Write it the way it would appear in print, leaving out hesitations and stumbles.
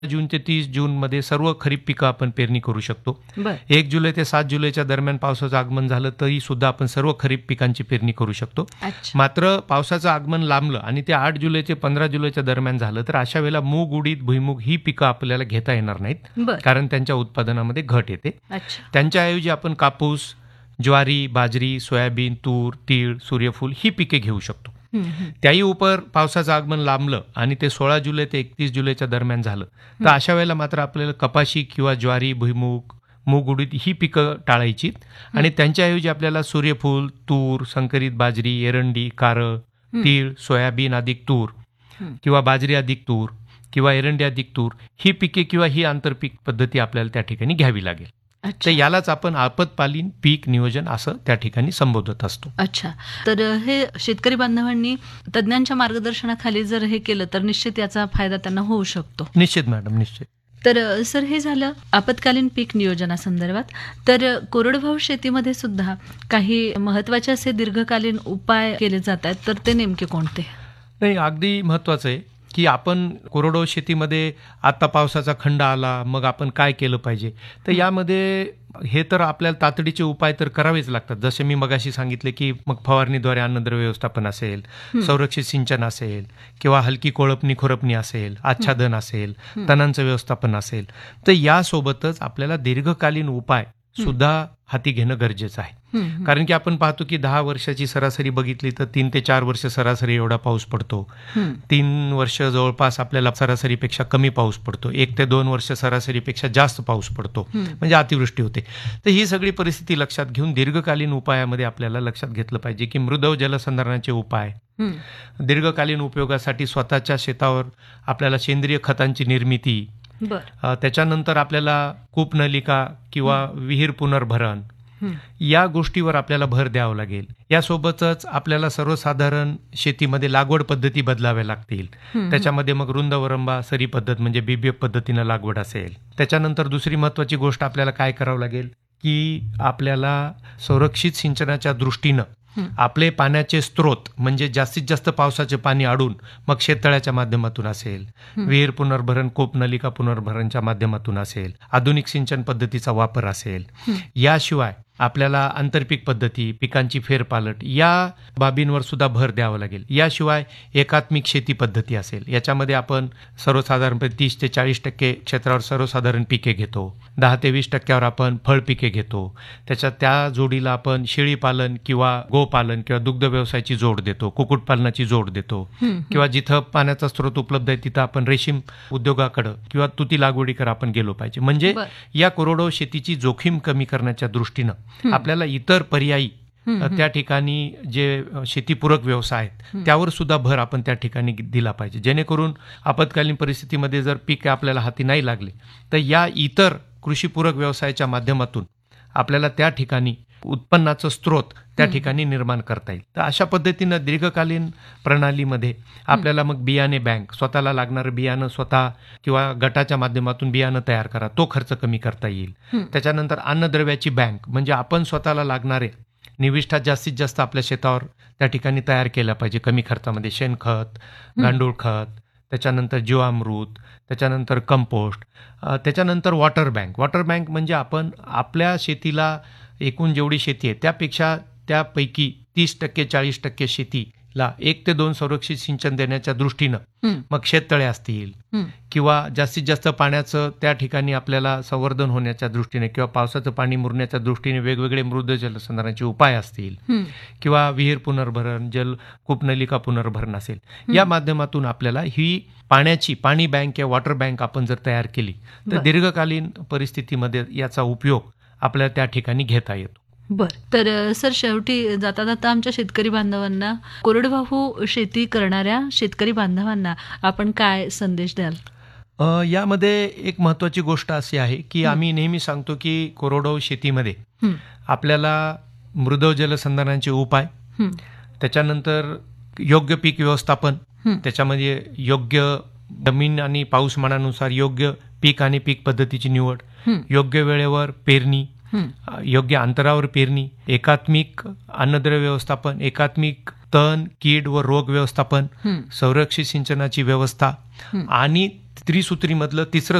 जून ते 30 जून मध्ये सर्व खरीप पिकं आपण पेरणी करू शकतो. बर 1 जुलै ते 7 जुलैच्या दरम्यान पावसाचं आगमन झालं तरी सुद्धा आपण सर्व खरीप पिकांची पेरणी करू शकतो. अच्छा मात्र पावसाचं आगमन लांबलं आणि ते 8 जुलै ते 15 जुलैच्या दरम्यान झालं तर अशा वेळेला मूग, उडीद, भुईमूग ही पिकं आपल्याला घेता येणार नाहीत, बर कारण त्यांच्या उत्पादनामध्ये घट येते. अच्छा त्यांच्याऐवजी आपण कापूस, ज्वारी, बाजरी, सोयाबीन, तूर, तीळ, सूर्यफूल ही पिके घेऊ शकतो. त्याही उपर पावसाचं आगमन लांबलं आणि ते 16 जुलै ते 31 जुलैच्या दरम्यान झालं तर अशा वेळेला मात्र आपल्याला कपाशी किंवा ज्वारी, भुईमूग, मूग, उडीद ही पिकं टाळायची आणि त्यांच्याऐवजी आपल्याला सूर्यफूल, तूर, संकरित बाजरी, एरंडी, कारळ, तीळ, सोयाबीन अधिक तूर किंवा बाजरी अधिक तूर किंवा एरंडी अधिक तूर ही पिके किंवा ही आंतरपीक पद्धती आपल्याला त्या ठिकाणी घ्यावी लागेल. तर अच्छा यालाच आपण आपत्कालीन पीक नियोजन असं त्या ठिकाणी संबोधत असतो. अच्छा तर हे शेतकरी बांधवांनी तज्ज्ञांच्या मार्गदर्शनाखाली जर हे केलं तर निश्चित याचा फायदा त्यांना होऊ शकतो. निश्चित मॅडम, निश्चित. तर सर हे झालं आपत्कालीन पीक नियोजनासंदर्भात. तर कोरडवाहू शेतीमध्ये सुद्धा काही महत्त्वाचे असे दीर्घकालीन उपाय केले जात आहेत, तर ते नेमके कोणते? नाही, अगदी महत्त्वाचं आहे की आपण कोरडवाहू शेतीमध्ये आता पावसाचा खंड आला मग आपण काय केलं पाहिजे. तर यामध्ये हे तर आपल्याला तातडीचे उपाय तर करावेच लागतात. जसे मी मगाशी सांगितले की मग फवारणीद्वारे अन्नद्रव्य व्यवस्थापन असेल, संरक्षित सिंचन असेल किंवा हलकी कोळपणी खुरपणी असेल, आच्छादन असेल, तणांचं व्यवस्थापन असेल. तर यासोबतच आपल्याला दीर्घकालीन उपाय सुद्धा हाती घेणं गरजेचं आहे. कारण की आपण पाहतो की 10 वर्षाची सरासरी बघितली तर 3 ते 4 वर्ष सरासरी एवढा पाऊस पडतो. 3 वर्ष जवळपास आपल्याला सरासरीपेक्षा कमी पाऊस पडतो. 1 ते 2 वर्ष सरासरीपेक्षा जास्त पाऊस पडतो, म्हणजे अतिवृष्टी होते. तर ही सगळी परिस्थिती लक्षात घेऊन दीर्घकालीन उपायामध्ये आपल्याला लक्षात घेतलं पाहिजे की मृद जलसंधारणाचे उपाय, दीर्घकालीन उपयोगासाठी स्वतःच्या शेतावर आपल्याला सेंद्रिय खतांची निर्मिती, त्याच्यानंतर आपल्याला कूपनलिका किंवा विहीर पुनर्भरण या गोष्टीवर आपल्याला भर द्यावा लागेल. यासोबतच आपल्याला सर्वसाधारण शेतीमध्ये लागवड पद्धती बदलाव्या लागतील. त्याच्यामध्ये मग रुंद वरंबा सरी पद्धत म्हणजे बीबीएफ पद्धतीनं लागवड असेल. त्याच्यानंतर दुसरी महत्त्वाची गोष्ट आपल्याला काय करावं लागेल की आपल्याला संरक्षित सिंचनाच्या दृष्टीनं आपले पाण्याचे स्रोत म्हणजे जास्तीत जास्त पावसाचे पाणी अडून मग शेततळ्याच्या माध्यमातून असेल, विहीर पुनर्भरण, कूपनलिका पुनर्भरणच्या माध्यमातून असेल, आधुनिक सिंचन पद्धतीचा वापर असेल. याशिवाय आपल्याला आंतरपीक पद्धती, पिकांची फेरपालट या बाबींवर सुद्धा भर द्यावा लागेल. याशिवाय एकात्मिक शेती पद्धती असेल, याच्यामध्ये आपण सर्वसाधारणपणे 30 ते 40% क्षेत्रावर सर्वसाधारण पिके घेतो, 10 ते 20% आपण फळ पिके घेतो. त्याच्यात त्या जोडीला आपण शेळीपालन किंवा गोपालन किंवा दुग्ध व्यवसायाची जोड देतो, कुक्कुटपालनाची जोड देतो किंवा जिथं पाण्याचा स्रोत उपलब्ध आहे तिथं आपण रेशीम उद्योगाकडं किंवा तुती लागवडीकडे आपण गेलो पाहिजे. म्हणजे या कोरडवाहू शेतीची जोखीम कमी करण्याच्या दृष्टीनं आपल्याला इतर पर्यायी त्या ठिकाणी जे शेतीपूरक व्यवसाय आहेत त्यावर सुद्धा भर आपण त्या ठिकाणी दिला पाहिजे, जेणेकरून आपत्कालीन परिस्थितीमध्ये जर पीक आपल्याला हाती नाही लागले तर या इतर कृषीपूरक व्यवसायाच्या माध्यमातून आपल्याला त्या ठिकाणी उत्पन्नाचं स्रोत त्या ठिकाणी निर्माण करता येईल. तर अशा पद्धतीनं दीर्घकालीन प्रणालीमध्ये आपल्याला मग बियाणे बँक, स्वतःला लागणारं बियाणं स्वतः किंवा गटाच्या माध्यमातून बियाणं तयार करा, तो खर्च कमी करता येईल. त्याच्यानंतर अन्नद्रव्याची बँक म्हणजे आपण स्वतःला लागणारे निविष्ठा जास्तीत जास्त आपल्या शेतावर त्या ठिकाणी तयार केल्या पाहिजे कमी खर्चामध्ये. शेणखत, गांडूळ खत, त्याच्यानंतर जीवामृत, त्याच्यानंतर कंपोस्ट, त्याच्यानंतर वॉटर बँक. वॉटर बँक म्हणजे आपण आपल्या शेतीला एकूण जेवढी शेती आहे त्यापेक्षा त्यापैकी 30% 40% शेतीला 1 ते 2 संरक्षित सिंचन देण्याच्या दृष्टीनं मग शेततळे असतील किंवा जास्तीत जास्त पाण्याचं त्या ठिकाणी आपल्याला संवर्धन होण्याच्या दृष्टीने किंवा पावसाचं पाणी मुरण्याच्या दृष्टीने वेगवेगळे मृद जलसंधारणाचे उपाय असतील किंवा विहीर पुनर्भरण, कूपनलिका पुनर्भरण असेल, या माध्यमातून आपल्याला ही पाणी बँक किंवा वॉटर बँक आपण जर तयार केली तर दीर्घकालीन परिस्थितीमध्ये याचा उपयोग आपल्याला त्या ठिकाणी घेता येतो. बरं, तर सर शेवटी जाता जाता आमच्या शेतकरी बांधवांना, कोरडवाहू शेती करणाऱ्या शेतकरी बांधवांना आपण काय संदेश द्याल? यामध्ये एक महत्त्वाची गोष्ट अशी आहे की आम्ही नेहमी सांगतो की कोरडवाहू शेतीमध्ये आपल्याला मृद जलसंधारणाचे उपाय, त्याच्यानंतर योग्य पीक व्यवस्थापन, त्याच्यामध्ये योग्य जमीन आणि पाऊसमानानुसार योग्य पीक आणि पीक पद्धतीची निवड, योग्य वेळेवर पेरणी, योग्य अंतरावर पेरणी, एकात्मिक अन्नद्रव्य व्यवस्थापन, एकात्मिक तण, कीड व रोग व्यवस्थापन, संरक्षित सिंचनाची व्यवस्था आणि त्रिसूत्रीमधलं तिसरं